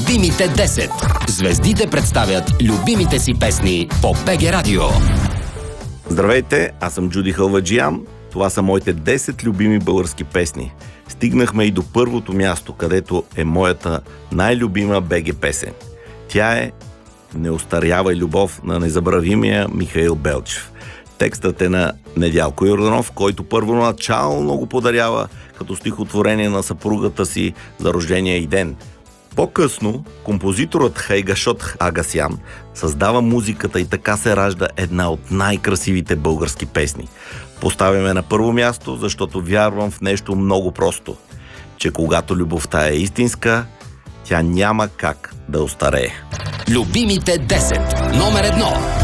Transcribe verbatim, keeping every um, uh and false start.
Любимите десет. Звездите представят любимите си песни по БГ Радио. Здравейте, аз съм Джуди Халваджиян. Това са моите десет любими български песни. Стигнахме и до първото място, където е моята най-любима БГ песен. Тя е "Неостарявай любов" на незабравимия Михаил Белчев. Текстът е на Недялко Йорданов, който първоначално го подарява като стихотворение на съпругата си за рождения й ден. По-късно композиторът Хайгашот Агасян създава музиката и така се ражда една от най-красивите български песни. Поставяме на първо място, защото вярвам в нещо много просто, че когато любовта е истинска, тя няма как да остарее. Любимите десет. Номер едно.